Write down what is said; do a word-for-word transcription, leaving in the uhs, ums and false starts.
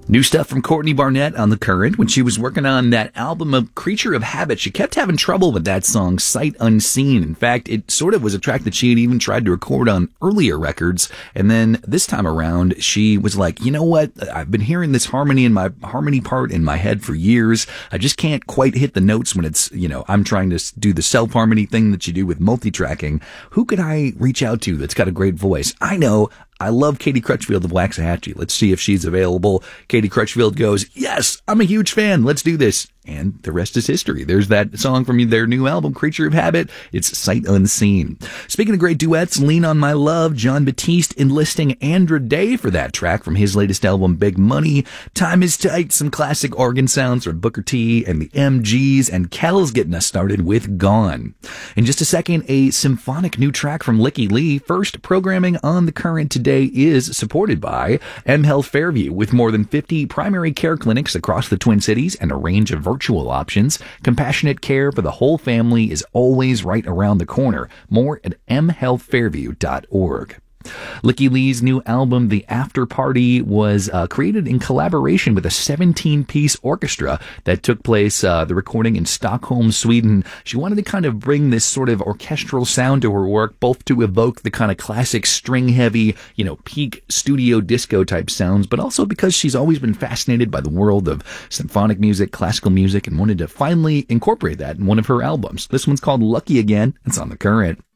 New stuff from Courtney Barnett on The Current. When she was working on that album of Creature of Habit, she kept having trouble with that song, Sight Unseen. In fact, it sort of was a track that she had even tried to record on earlier records. And then this time around, she was like, you know what? I've been hearing this harmony in my harmony part in my head for years. I just can't quite hit the notes when it's, you know, I'm trying to do the self-harmony thing that you do with multi-tracking. Who could I reach out to that's got a great voice? I know. I love Katie Crutchfield of Waxahachie. Let's see if she's available. Katie Crutchfield goes, yes, I'm a huge fan. Let's do this. And the rest is history. There's that song from their new album, Creature of Habit. It's Sight Unseen. Speaking of great duets, Lean on My Love, Jon Batiste enlisting Andra Day for that track from his latest album, Big Money. Time is Tight, some classic organ sounds from Booker T and the M Gs, and Kel's getting us started with Gone. In just a second, a symphonic new track from Licky Lee. First, programming on The Current today is supported by M Health Fairview, with more than fifty primary care clinics across the Twin Cities and a range of virtual options. Compassionate care for the whole family is always right around the corner. More at m health fairview dot org. Licky Lee's new album, The After Party, was uh, created in collaboration with a seventeen-piece orchestra that took place, uh, the recording in Stockholm, Sweden. She wanted to kind of bring this sort of orchestral sound to her work, both to evoke the kind of classic string-heavy, you know, peak studio disco type sounds, but also because she's always been fascinated by the world of symphonic music, classical music, and wanted to finally incorporate that in one of her albums. This one's called Lucky Again. It's on The Current.